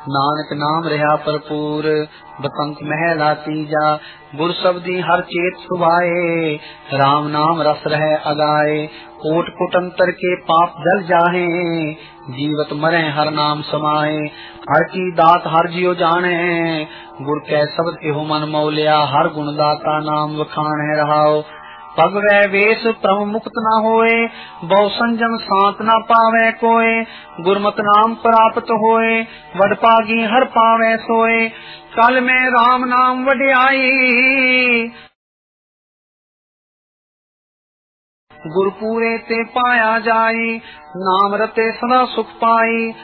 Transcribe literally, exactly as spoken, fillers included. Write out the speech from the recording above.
नानक नाम रहा भरपूर बसंत महला तीजा। गुर शब्दी हर चेत सुभाए राम नाम रस रह अगाए। कोट कुटंतर के पाप जल जाहे जीवत मरे हर नाम समाए। हर की दात हर जियो जाने गुर कै शब्द एहो मन मौलिया। हर गुण दाता नाम वखान है रहाओ। पग वै वेश प्रभु मुक्त न होए बहु संजम सांत न पावे कोय। गुरमत नाम प्राप्त होए वड पागी हर पावे सोए। कल में राम नाम वड्याई गुरपूरे ते पाया जाई। नाम रते सदा सुख पाई।